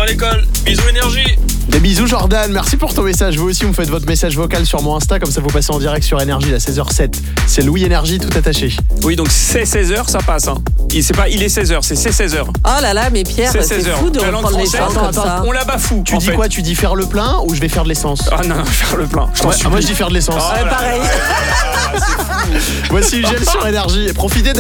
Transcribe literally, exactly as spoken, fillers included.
l'école. Bisous énergie. Des bisous Jordan, merci pour ton message. Vous aussi, vous me faites votre message vocal sur mon Insta, comme ça vous passez en direct sur Énergie à seize heures sept. C'est Louis Énergie tout attaché. Oui, donc c'est seize heures, ça passe. Hein. Il, c'est pas il est seize heures, c'est c'est seize heures. Oh là là, mais Pierre, C'est c'est, seize heures. fou de La langue reprendre les française, choses comme attends, ça. On la bafoue. Tu en dis fait. quoi? Tu dis faire le plein ou je vais faire de l'essence? Ah non, non, faire le plein. Je t'en Ouais, supplie. moi je dis faire de l'essence. Oh Ouais, là pareil. là, c'est fou. Voici Gel sur Énergie. Profitez